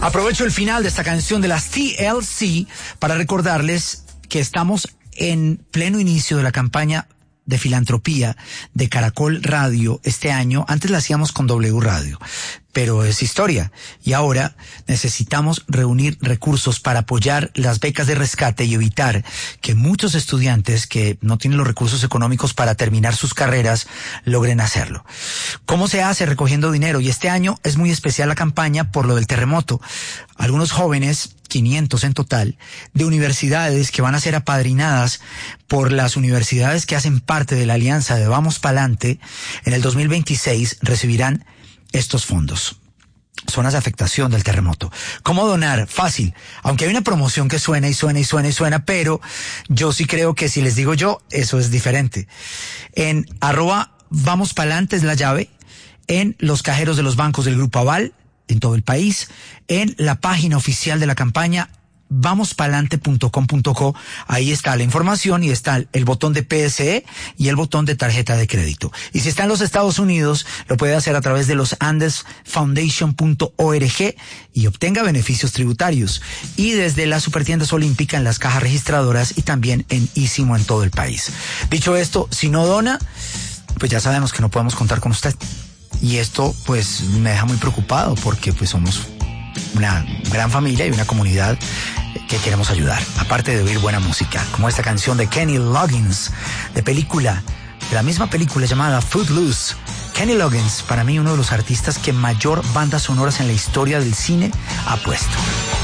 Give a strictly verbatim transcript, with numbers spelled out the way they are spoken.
Aprovecho el final de esta canción de las T L C para recordarles que estamos en pleno inicio de la campaña de filantropía de Caracol Radio este año. Antes la hacíamos con W Radio, pero es historia. Y ahora necesitamos reunir recursos para apoyar las becas de rescate y evitar que muchos estudiantes que no tienen los recursos económicos para terminar sus carreras logren hacerlo. ¿Cómo se hace? Recogiendo dinero. Y este año es muy especial la campaña por lo del terremoto. Algunos jóvenes, quinientos en total, de universidades que van a ser apadrinadas por las universidades que hacen parte de la alianza de Vamos Pa'lante, en el dos mil veintiséis recibirán estos fondos. Zonas de afectación del terremoto. ¿Cómo donar? Fácil. Aunque hay una promoción que suena y suena y suena y suena, pero yo sí creo que si les digo yo, eso es diferente. En arroba Vamos Pa'lante es la llave, en los cajeros de los bancos del Grupo Aval, en todo el país, en la página oficial de la campaña vamos pa'lante punto com punto co. Ahí está la información y está el botón de P S E y el botón de tarjeta de crédito. Y si está en los Estados Unidos, lo puede hacer a través de los andes foundation punto org y obtenga beneficios tributarios. Y desde la Supertiendas Olímpica en las cajas registradoras y también en Ísimo en todo el país. Dicho esto, si no dona, pues ya sabemos que no podemos contar con usted. Y esto pues me deja muy preocupado porque pues somos una gran familia y una comunidad que queremos ayudar, aparte de oír buena música, como esta canción de Kenny Loggins, de película, de la misma película llamada Footloose. Kenny Loggins, para mí uno de los artistas que mayor bandas sonoras en la historia del cine ha puesto.